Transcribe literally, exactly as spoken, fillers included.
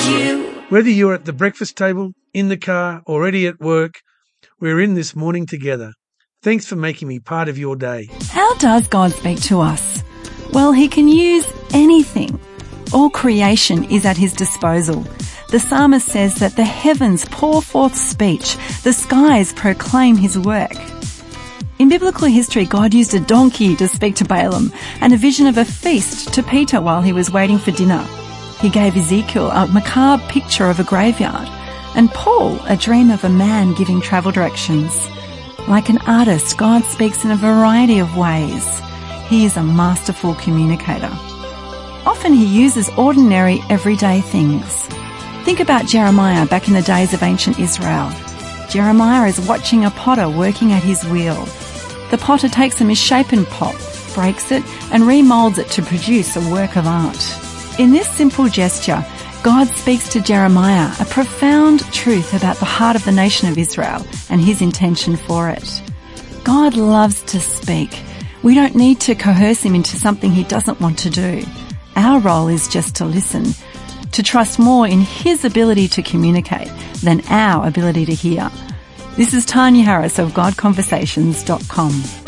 you. Whether you're at the breakfast table, in the car, already at work, we're in this morning together. Thanks for making me part of your day. How does God speak to us? Well, he can use anything. All creation is at his disposal. The psalmist says that the heavens pour forth speech, the skies proclaim his work. In biblical history, God used a donkey to speak to Balaam and a vision of a feast to Peter while he was waiting for dinner. He gave Ezekiel a macabre picture of a graveyard and Paul a dream of a man giving travel directions. Like an artist, God speaks in a variety of ways. He is a masterful communicator. Often he uses ordinary, everyday things. Think about Jeremiah back in the days of ancient Israel. Jeremiah is watching a potter working at his wheel. The potter takes a misshapen pot, breaks it, and remoulds it to produce a work of art. In this simple gesture, God speaks to Jeremiah a profound truth about the heart of the nation of Israel and his intention for it. God loves to speak. We don't need to coerce him into something he doesn't want to do. Our role is just to listen, to trust more in his ability to communicate than our ability to hear. This is Tanya Harris of God Conversations dot com.